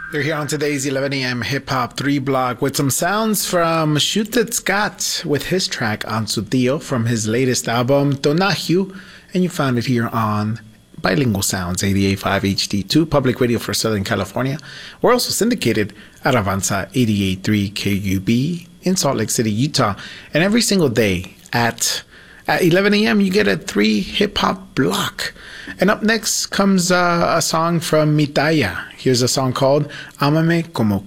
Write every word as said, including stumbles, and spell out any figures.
They're here on today's eleven a.m. Hip Hop three block with some sounds from Shooted Scott with his track On Su Tío from his latest album, Donahue, and you found it here on Bilingual Sounds, eighty-eight point five H D two, public radio for Southern California. We're also syndicated at Avanza eighty-eight point three K U B in Salt Lake City, Utah. And every single day at At eleven a.m., you get a three hip-hop block. And up next comes uh, a song from Mitaya. Here's a song called Amame Como